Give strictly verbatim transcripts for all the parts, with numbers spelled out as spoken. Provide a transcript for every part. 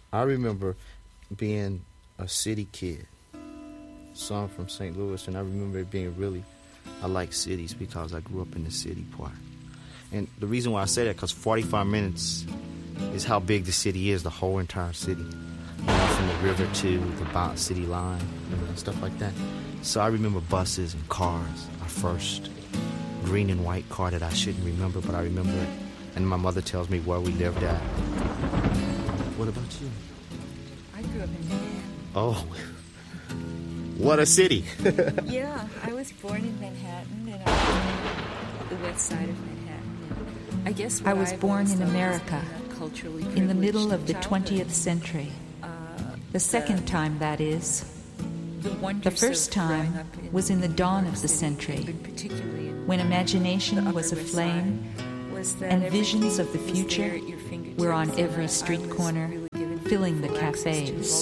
I remember being a city kid. So I'm from Saint Louis, and I remember it being really, I like cities because I grew up in the city part. And the reason why I say that, because forty-five minutes is how big the city is, the whole entire city. You know, from the river to the Bont city line, you know, and stuff like that. So I remember buses and cars. Our first green and white car that I shouldn't remember, but I remember it. And my mother tells me where we lived at. What about you? I grew up in Manhattan. Oh, what a city. Yeah, I was born in Manhattan, and I the west side of Manhattan. And I guess I was I've born in thought America, in the middle of the twentieth century. Uh, The second time, that is. The, the first time was in the dawn of the century, when imagination was aflame and visions of the future were on every street corner, filling the cafes.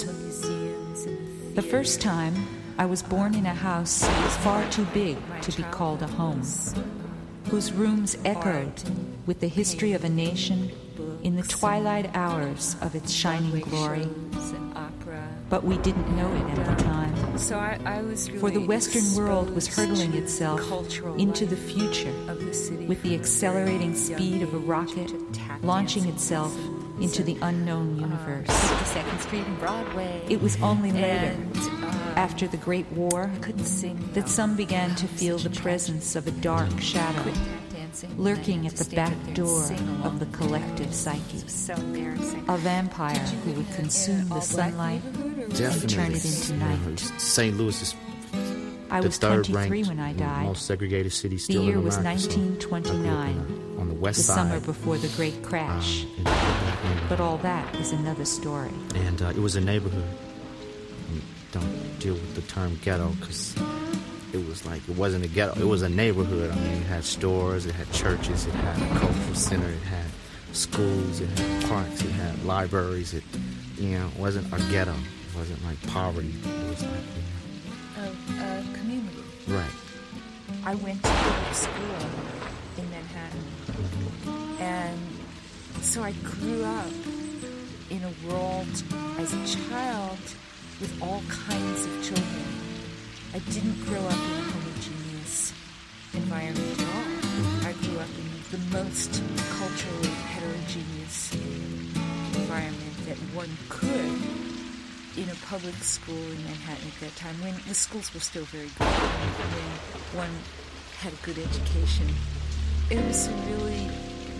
The first time, I was born in a house far too big to be called a home, whose rooms echoed with the history of a nation in the twilight hours of its shining glory. But we didn't know it at the time. So I, I was really For the Western world was hurtling itself into the future of the city with the accelerating speed of a rocket, launching itself into the unknown universe. Uh, Second Street and Broadway. It was only later, and, uh, after the Great War, couldn't sing, that some began to feel the presence of a dark shadow lurking at the back door of the collective psyche. So embarrassing. A vampire who would consume the sunlight and turn it into night. Saint Louis is I the was third twenty-three ranked when I died. most segregated city The still year in was America. nineteen So twenty-nine, I grew up in, uh, on the west the side. summer before the Great Crash. Um, in the black neighborhood. But all that is another story. And uh, it was a neighborhood. And don't deal with the term ghetto because it was like, it wasn't a ghetto. It was a neighborhood. I mean, it had stores, it had churches, it had a cultural center, it had schools, it had parks, it had libraries. It, you know, it wasn't a ghetto. It wasn't like poverty. It was like, you A, a community. know, right. I went to public school in Manhattan, and so I grew up in a world as a child with all kinds of children. I didn't grow up in a homogeneous environment at all. I grew up in the most culturally heterogeneous environment that one could in a public school in Manhattan at that time, when the schools were still very good, when one had a good education. It was really,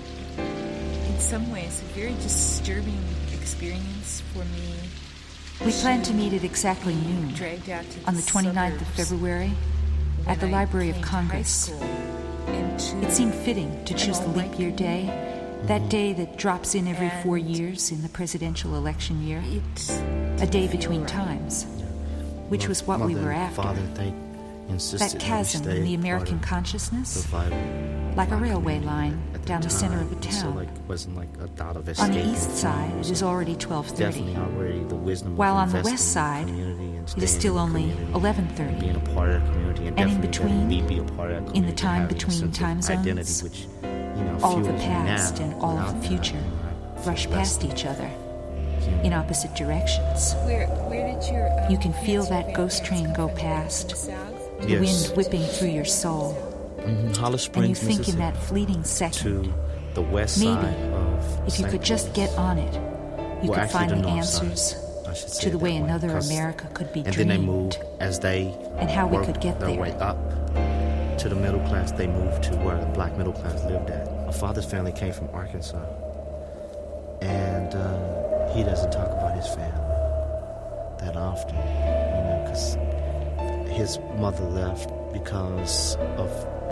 in some ways, a very disturbing experience for me. We planned to meet at exactly noon, Dragged out to on the twenty-ninth of suburbs February, when at the I Library of came to Congress. high school, and to It seemed fitting to an choose the leap all-white year day, that day that drops in every four And years in the presidential election year, It a day feel between right. times, which My was what we mother were and after. Father, they insisted That that we chasm in stay the part American of consciousness, survival. like a Black railway community line at down the center of a time. So town. like it wasn't like a thought of On escape. the east side, it is already twelve thirty, Definitely already the wisdom while of on the investing west in side, community and it is staying still in the only community, eleven thirty. being a part of the community, and, And in definitely between, letting me be a part of that community, in the time having a between sense of time zones, identity, which, you know, all of the fuels me past now. and all of Without the that, future you know, I feel rush less past than each other human. in opposite directions. Where, where did your um, You can feel parents that or ghost grandparents train come go from? past, From the South? the Yes. wind whipping through your soul, Mm-hmm. Hollis and you Springs, think in Mississippi, that fleeting second, to the west maybe, side of if you Saint could just Louis. get on it, you Well, could actually, find the the north side, answers I should say to the it way that way, another 'cause- America could be And dreamed. then they moved as they And how we worked could get their there. way up to the middle class. They moved to where the black middle class lived at. My father's family came from Arkansas, and uh, he doesn't talk about his family that often, you know, because his mother left because of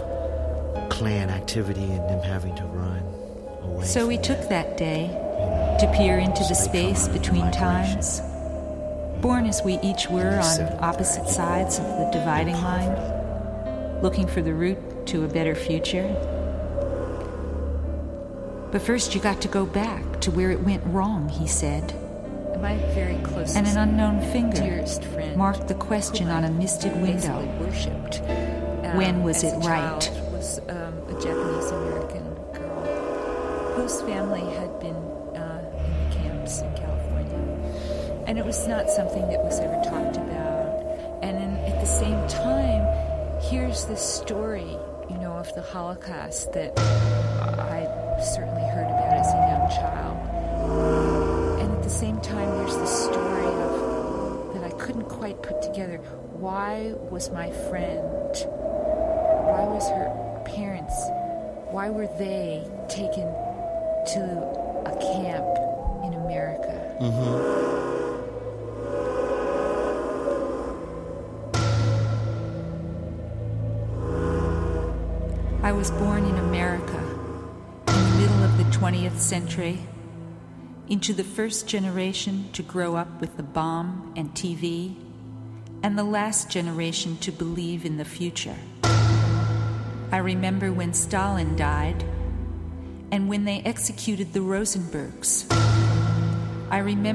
Klan activity and them having to run away. So we from took that, that day you know. to peer into the So they space come out of between migration. times, born as we each were And they on settled opposite there. sides of the dividing In line, poverty. looking for the route to a better future. But first you got to go back to where it went wrong, he said, My very close and an unknown finger dearest friend marked the question whom on I a misted window. basically worshipped. Um, When was as it a right? child, was um, a Japanese American girl whose family had been uh, in the camps in California. And it was not something that was ever talked about. And in, at the same time, here's this story, you know, of the Holocaust that I certainly heard about as a young child. And at the same time, there's this story of that I couldn't quite put together. Why was my friend, why was her parents, why were they taken to a camp in America? Mm-hmm. I was born in America in the middle of the twentieth century, into the first generation to grow up with the bomb and T V, and the last generation to believe in the future. I remember when Stalin died and when they executed the Rosenbergs. I remember